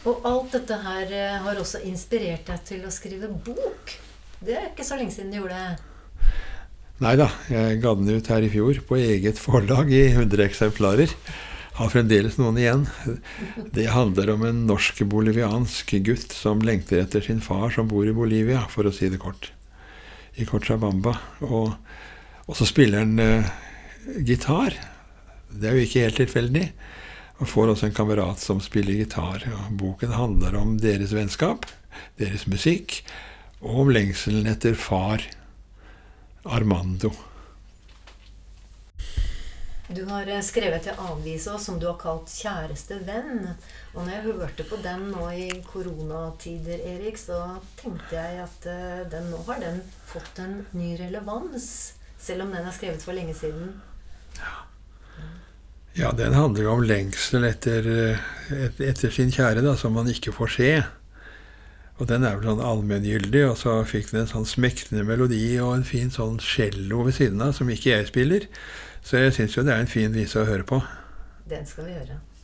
Og alt dette her har også inspirert deg til å skrive bok. Det ikke så lenge siden du gjorde det. Neida, jeg ga den ut her i fjor på eget forlag i 100 eksemplarer. Har fremdeles noen igjen. Det handler om en norsk-boliviansk gutt som lengter etter sin far som bor i Bolivia, for å si det kort. I Cochabamba. Og så spiller han gitar. Det er jo ikke helt tilfeldig. Og får også en kamerat som spiller gitar. Og boken handler om deres vennskap, deres musikk, og om lengselen etter far Armando. Du har skrevet til avisa som du har kalt Kjæreste venn. Og når jeg hørte på den nå i koronatider, Erik, så tenkte jeg at nå har den fått en ny relevans, selv om den er skrevet for lenge siden. Ja, den handler jo om lengsel etter sin kjære, da, som man ikke får se. Og den er vel sånn allmenngyldig, og så fikk den en sånn smektende melodi og en fin sånn cello ved siden av, som ikke jeg spiller. Så jeg synes jo det er en fin vise å høre på. Den skal vi høre.